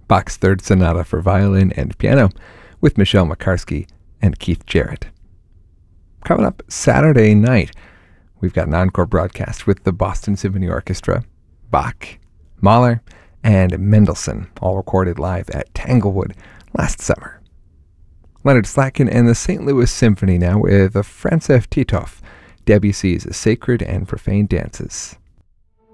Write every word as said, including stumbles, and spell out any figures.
Bach's Third Sonata for Violin and Piano with Michelle McCarsky and Keith Jarrett. Coming up Saturday night, we've got an encore broadcast with the Boston Symphony Orchestra, Bach, Mahler, and Mendelssohn, all recorded live at Tanglewood last summer. Leonard Slatkin and the Saint Louis Symphony now with Franz F. Titov, Debussy's Sacred and Profane Dances.